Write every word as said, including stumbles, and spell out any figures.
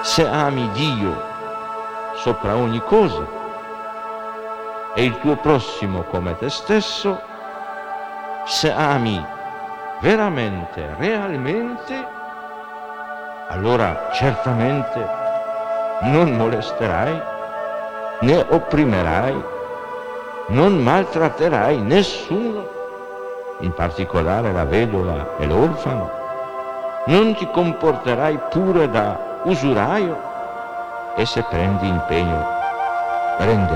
se ami Dio sopra ogni cosa e il tuo prossimo come te stesso, se ami veramente, realmente, allora certamente non molesterai, né opprimerai, non maltratterai nessuno, in particolare la vedova e l'orfano, non ti comporterai pure da usuraio e se prendi impegno renderai